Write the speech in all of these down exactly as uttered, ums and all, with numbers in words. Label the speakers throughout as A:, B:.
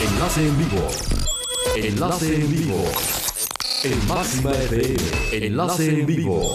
A: Enlace en vivo. Enlace en vivo. En Máxima F M. Enlace en vivo.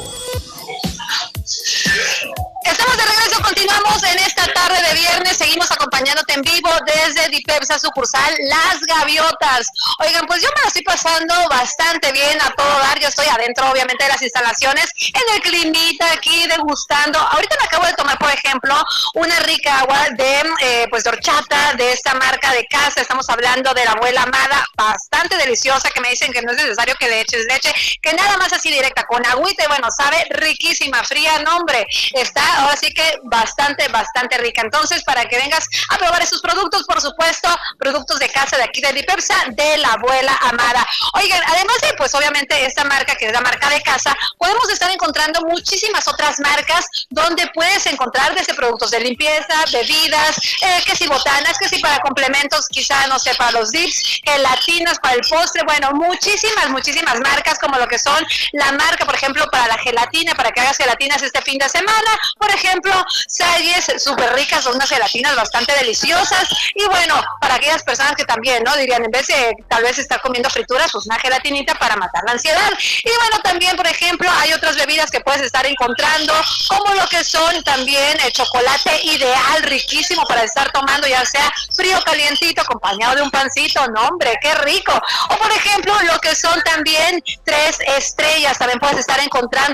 B: Estamos de regreso, continuamos en esta tarde de viernes, seguimos acompañándote en vivo desde Dipepsa sucursal Las Gaviotas. Oigan, pues yo me la estoy pasando bastante bien a todo dar, yo estoy adentro obviamente de las instalaciones, en el climita aquí degustando. Ahorita me acabo de tomar, por ejemplo, una rica agua de eh, pues de horchata de esta marca de casa, estamos hablando de la Abuela Amada, bastante deliciosa, que me dicen que no es necesario que le eches leche, que nada más así directa, con agüita, y bueno, sabe riquísima, fría, no hombre, está ahora sí que bastante, bastante rica. Entonces, para que vengas a probar esos productos, por supuesto, productos de casa de aquí de Dipepsa, de la Abuela Amada. Oigan, además de, pues obviamente, esta marca que es la marca de casa, podemos estar encontrando muchísimas otras marcas donde puedes encontrar desde productos de limpieza, bebidas, eh, que si botanas, que si para complementos, quizá, no sé, para los dips, gelatinas, para el postre, bueno, muchísimas, muchísimas marcas, como lo que son la marca, por ejemplo, para la gelatina, para que hagas gelatinas este fin de semana, por ejemplo, Salles, súper ricas, son unas gelatinas bastante deliciosas, y bueno, para aquellas personas que también, ¿no? Dirían, en vez de tal vez estar comiendo frituras, pues una gelatinita para matar la ansiedad. Y bueno, también, por ejemplo, hay otras bebidas que puedes estar encontrando, como lo que son también el chocolate ideal, riquísimo para estar tomando, ya sea frío, calientito, acompañado de un pancito, no hombre, qué rico. O por ejemplo, lo que son también tres estrellas, también puedes estar encontrando